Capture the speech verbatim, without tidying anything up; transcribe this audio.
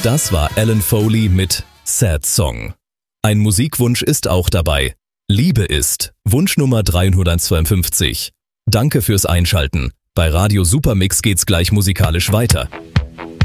Das war Alan Foley mit Sad Song. Ein Musikwunsch ist auch dabei. Liebe ist Wunsch Nummer dreihundertzweiundfünfzig. Danke fürs Einschalten. Bei Radio Supermix geht's gleich musikalisch weiter.